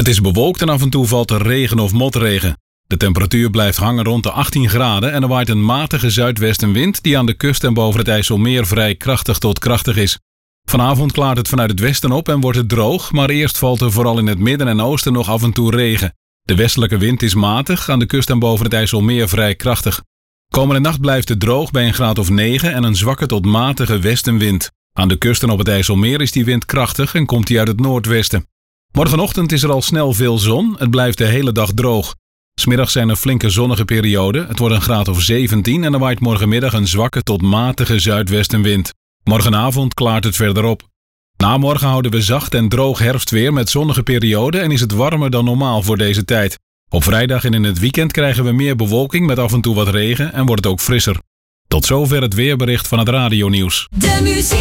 Het is bewolkt en af en toe valt er regen of motregen. De temperatuur blijft hangen rond de 18 graden en er waait een matige zuidwestenwind die aan de kust en boven het IJsselmeer vrij krachtig tot krachtig is. Vanavond klaart het vanuit het westen op en wordt het droog, maar eerst valt er vooral in het midden en oosten nog af en toe regen. De westelijke wind is matig, aan de kust en boven het IJsselmeer vrij krachtig. Komende nacht blijft het droog bij een graad of 9 en een zwakke tot matige westenwind. Aan de kust en op het IJsselmeer is die wind krachtig en komt die uit het noordwesten. Morgenochtend is er al snel veel zon, het blijft de hele dag droog. 's Middags zijn er flinke zonnige perioden, het wordt een graad of 17 en er waait morgenmiddag een zwakke tot matige zuidwestenwind. Morgenavond klaart het verder op. Na morgen houden we zacht en droog herfstweer met zonnige perioden en is het warmer dan normaal voor deze tijd. Op vrijdag en in het weekend krijgen we meer bewolking met af en toe wat regen en wordt het ook frisser. Tot zover het weerbericht van het radionieuws. De muziek